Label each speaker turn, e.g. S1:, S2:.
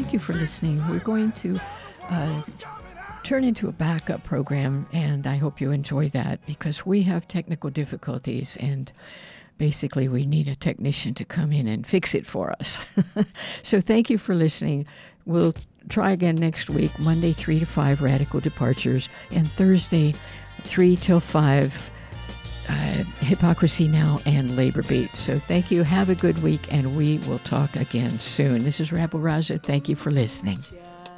S1: thank you for listening. We're going to turn into a backup program, and I hope you enjoy that because we have technical difficulties, and basically we need a technician to come in and fix it for us. So thank you for listening. We'll try again next week, Monday 3 to 5, Radical Departures, and Thursday 3 till 5, Hypocrisy Now and Labor Beat. So thank you. Have a good week, and we will talk again soon. This is Rabble Raza. Thank you for listening.